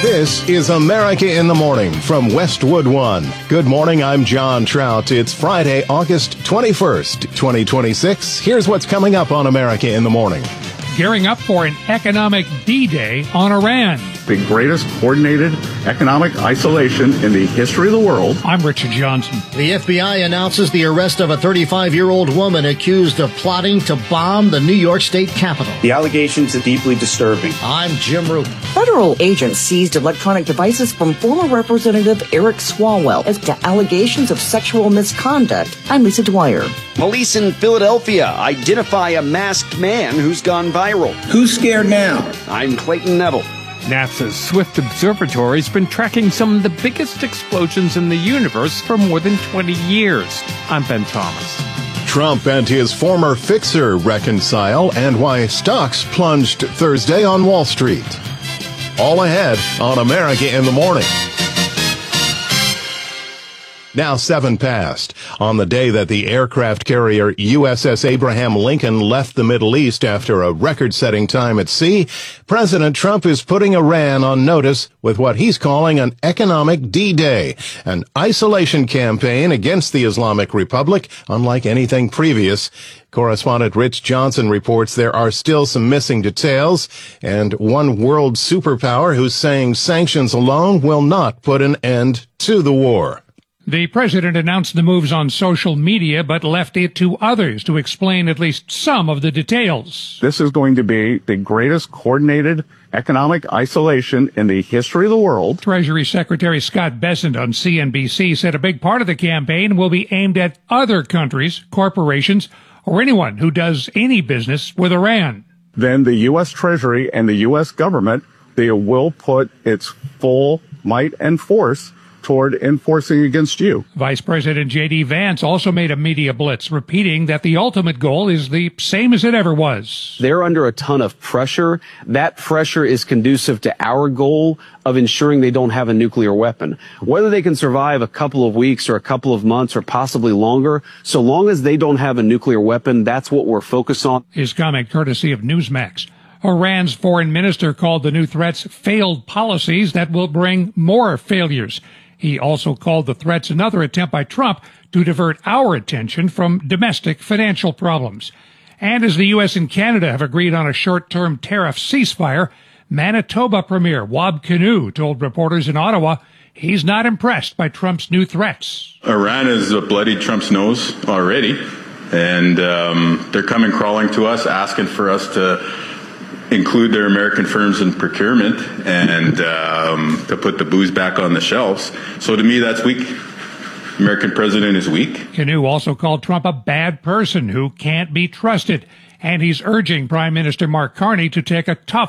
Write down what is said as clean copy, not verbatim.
This is America in the Morning from Westwood One. Good morning, I'm John Trout. It's Friday, August 21st, 2026. Here's what's coming up on America in the Morning. Gearing up for an economic D-Day on Iran. The greatest coordinated economic isolation in the history of the world. I'm Richard Johnson. The FBI announces the arrest of a 35-year-old woman accused of plotting to bomb the New York State Capitol. The allegations are deeply disturbing. I'm Jim Root. Federal agents seized electronic devices from former Representative Eric Swalwell as to allegations of sexual misconduct. I'm Lisa Dwyer. Police in Philadelphia identify a masked man who's gone viral. Who's scared now? I'm Clayton Neville. NASA's Swift Observatory has been tracking some of the biggest explosions in the universe for more than 20 years. I'm Ben Thomas. Trump and his former fixer reconcile, and why stocks plunged Thursday on Wall Street. All ahead on America in the Morning. Now 7 past. On the day that the aircraft carrier USS Abraham Lincoln left the Middle East after a record-setting time at sea, President Trump is putting Iran on notice with what he's calling an economic D-Day, an isolation campaign against the Islamic Republic, unlike anything previous. Correspondent Rich Johnson reports there are still some missing details, and one world superpower who's saying sanctions alone will not put an end to the war. The president announced the moves on social media, but left it to others to explain at least some of the details. This is going to be the greatest coordinated economic isolation in the history of the world. Treasury Secretary Scott Bessent on CNBC said a big part of the campaign will be aimed at other countries, corporations, or anyone who does any business with Iran. Then the U.S. Treasury and the U.S. government, they will put its full might and force toward enforcing against you. Vice President J.D. Vance also made a media blitz, repeating that the ultimate goal is the same as it ever was. They're under a ton of pressure. That pressure is conducive to our goal of ensuring they don't have a nuclear weapon. Whether they can survive a couple of weeks or a couple of months or possibly longer, so long as they don't have a nuclear weapon, that's what we're focused on. His comment courtesy of Newsmax. Iran's foreign minister called the new threats failed policies that will bring more failures. He also called the threats another attempt by Trump to divert our attention from domestic financial problems. And as the U.S. and Canada have agreed on a short-term tariff ceasefire, Manitoba Premier Wab Kinew told reporters in Ottawa he's not impressed by Trump's new threats. Iran has bloodied Trump's nose already, and they're coming crawling to us asking for us to include their American firms in procurement and to put the booze back on the shelves. So to me, that's weak. American president is weak. Kinew also called Trump a bad person who can't be trusted. And he's urging Prime Minister Mark Carney to take a tough